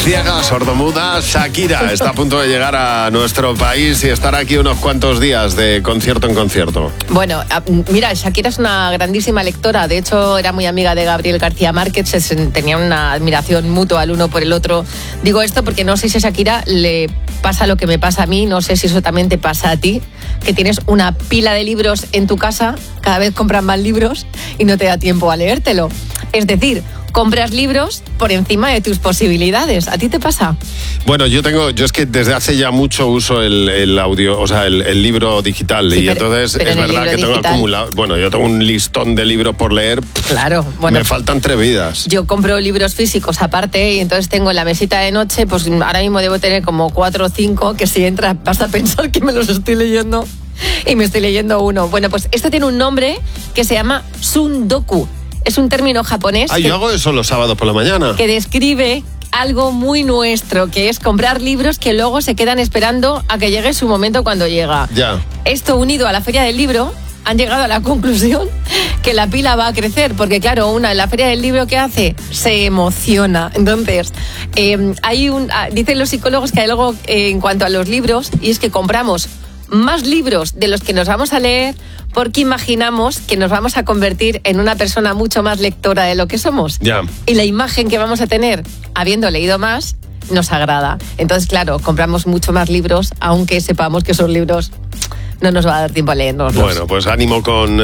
ciega, sordomuda, Shakira está a punto de llegar a nuestro país y estar aquí unos cuantos días de concierto en concierto. Bueno, mira, Shakira es una grandísima lectora. De hecho, era muy amiga de Gabriel García Márquez. Tenían una admiración mutua el uno por el otro. Digo esto porque no sé si a Shakira le pasa lo que me pasa a mí. No sé si eso también te pasa a ti, que tienes una pila de libros en tu casa, cada vez compras más libros y no te da tiempo a leértelo. Es decir, compras libros por encima de tus posibilidades. ¿A ti te pasa? Bueno, yo es que desde hace ya mucho uso el audio, o sea, el libro digital. Sí, y entonces es verdad que tengo acumulado. Bueno, yo tengo un listón de libros por leer. Claro, bueno. Me faltan 3 vidas. Yo compro libros físicos aparte y entonces tengo en la mesita de noche, pues ahora mismo debo tener como 4 o 5 que si entras vas a pensar que me los estoy leyendo y me estoy leyendo uno. Bueno, pues esto tiene un nombre que se llama Sundoku. Es un término japonés. Yo hago eso los sábados por la mañana. Que describe algo muy nuestro, que es comprar libros que luego se quedan esperando a que llegue su momento cuando llega. Ya. Esto unido a la Feria del Libro, han llegado a la conclusión que la pila va a crecer, porque claro, en la Feria del Libro, ¿qué hace? Se emociona. Entonces, dicen los psicólogos que hay algo en cuanto a los libros, y es que compramos más libros de los que nos vamos a leer porque imaginamos que nos vamos a convertir en una persona mucho más lectora de lo que somos. Ya. Y la imagen que vamos a tener habiendo leído más nos agrada. Entonces, claro, compramos mucho más libros, aunque sepamos que esos libros no nos va a dar tiempo a leernos. Bueno, pues ánimo con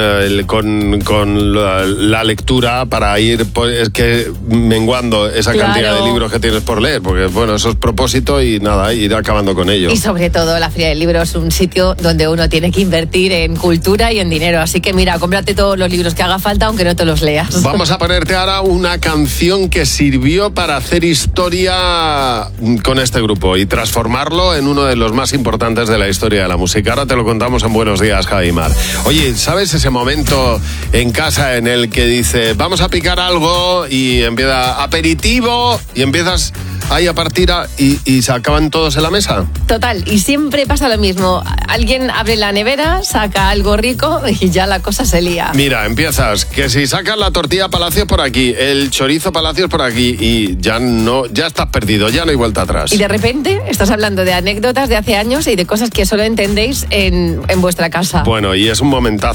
la lectura para ir menguando esa cantidad de libros que tienes por leer, porque bueno, eso es propósito y nada, ir acabando con ello. Y sobre todo la Feria del Libro es un sitio donde uno tiene que invertir en cultura y en dinero, así que mira, cómprate todos los libros que haga falta aunque no te los leas. Vamos a ponerte ahora una canción que sirvió para hacer historia con este grupo y transformarlo en uno de los más importantes de la historia de la música. Ahora te lo contamos en Buenos Días, Javi Mar. Oye, ¿sabes ese momento en casa en el que dice vamos a picar algo y empieza aperitivo y empiezas ahí a partir y se acaban todos en la mesa? Total, y siempre pasa lo mismo. Alguien abre la nevera, saca algo rico y ya la cosa se lía. Mira, empiezas, que si sacas la tortilla Palacios por aquí, el chorizo Palacios por aquí y ya estás perdido, ya no hay vuelta atrás. Y de repente estás hablando de anécdotas de hace años y de cosas que solo entendéis en vuestra casa. Bueno, y es un momentazo.